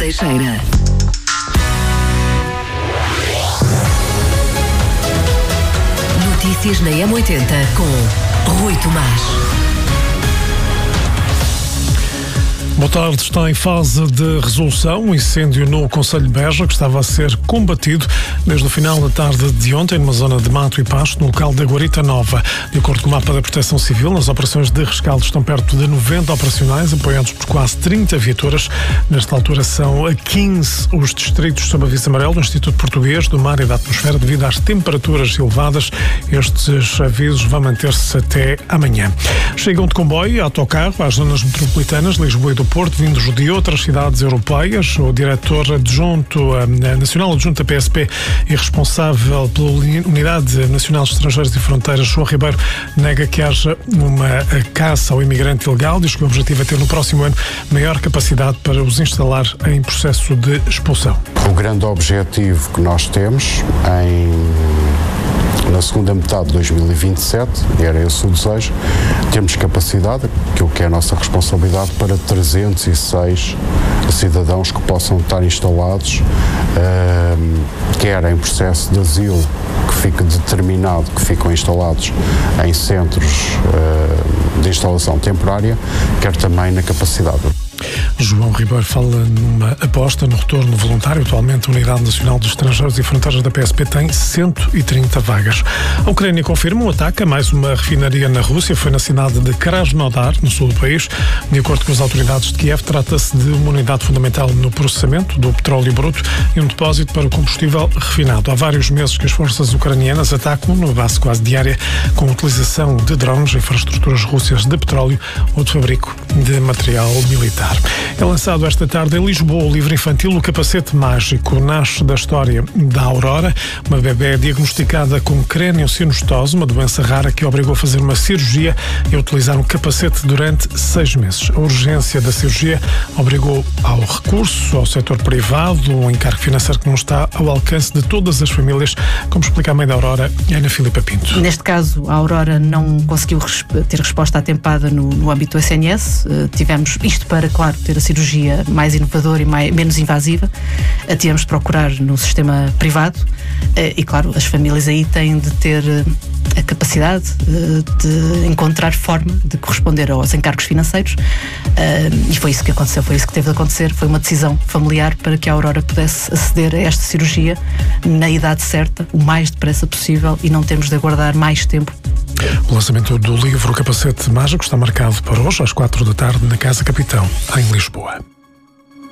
Teixeira. Notícias na M80 com Rui Tomás. Boa tarde. Está em fase de resolução um incêndio no Concelho de Beja que estava a ser combatido desde o final da tarde de ontem numa zona de mato e pasto no local da Guarita Nova. De acordo com o mapa da Proteção Civil, nas operações de rescaldo estão perto de 90 operacionais, apoiados por quase 30 viaturas. Nesta altura são 15 os distritos sob aviso amarelo do Instituto Português do Mar e da Atmosfera devido às temperaturas elevadas. Estes avisos vão manter-se até amanhã. Chegam de comboio e autocarro às zonas metropolitanas de Lisboa e do Porto, vindos de outras cidades europeias. O diretor nacional adjunto da PSP e responsável pela Unidade Nacional de Estrangeiros e Fronteiras, João Ribeiro, nega que haja uma caça ao imigrante ilegal. Diz que o objetivo é ter no próximo ano maior capacidade para os instalar em processo de expulsão. O grande objetivo que nós temos na segunda metade de 2027, e era esse o desejo, temos capacidade, aquilo que é a nossa responsabilidade, para 306 cidadãos que possam estar instalados, quer em processo de asilo, que fique determinado que ficam instalados em centros de instalação temporária, quer também na capacidade. João Ribeiro fala numa aposta no retorno voluntário. Atualmente, a Unidade Nacional dos Estrangeiros e Fronteiras da PSP tem 130 vagas. A Ucrânia confirma um ataque a mais uma refinaria na Rússia. Foi na cidade de Krasnodar, no sul do país. De acordo com as autoridades de Kiev, trata-se de uma unidade fundamental no processamento do petróleo bruto e um depósito para o combustível refinado. Há vários meses que as forças ucranianas atacam, numa base quase diária, com a utilização de drones, infraestruturas russas de petróleo ou de fabrico de material militar. É lançado esta tarde em Lisboa o livro infantil O Capacete Mágico. Nasce da história da Aurora, uma bebé diagnosticada com crâniosinostose, uma doença rara que a obrigou a fazer uma cirurgia e a utilizar um capacete durante 6 meses. A urgência da cirurgia obrigou ao recurso ao setor privado, um encargo financeiro que não está ao alcance de todas as famílias, como explica a mãe da Aurora, Ana Filipa Pinto. Neste caso, a Aurora não conseguiu ter resposta atempada no âmbito do SNS. Tivemos isto para, claro, ter a cirurgia mais inovadora e menos invasiva. Tivemos de procurar no sistema privado e, claro, as famílias aí têm de ter a capacidade de encontrar forma de corresponder aos encargos financeiros e foi isso que aconteceu, foi isso que teve de acontecer. Foi uma decisão familiar para que a Aurora pudesse aceder a esta cirurgia na idade certa, o mais depressa possível, e não temos de aguardar mais tempo. O lançamento do livro O Capacete Mágico está marcado para hoje às 4 da tarde na Casa Capitão, em Lisboa.